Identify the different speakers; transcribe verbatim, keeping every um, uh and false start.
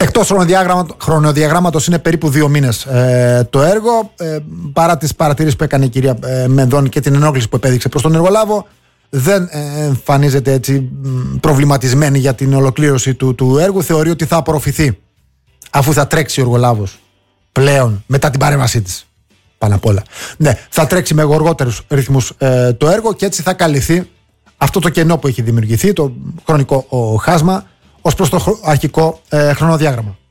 Speaker 1: Εκτός χρονοδιαγράμματος είναι περίπου δύο μήνες ε, το έργο. Ε, παρά τις παρατηρήσεις που έκανε η κυρία ε, Μενδώνη και την ενόχληση που επέδειξε προς τον εργολάβο, δεν ε, εμφανίζεται έτσι προβληματισμένη για την ολοκλήρωση του, του έργου. Θεωρεί ότι θα απορροφηθεί αφού θα τρέξει ο εργολάβος πλέον μετά την παρέμβασή της. Πάνω απ' όλα. Ναι, θα τρέξει με γοργότερους ρυθμούς ε, το έργο και έτσι θα καλυφθεί αυτό το κενό που έχει δημιουργηθεί, το χρονικό ο, χάσμα, ως προς το αρχικό ε, χρονοδιάγραμμα.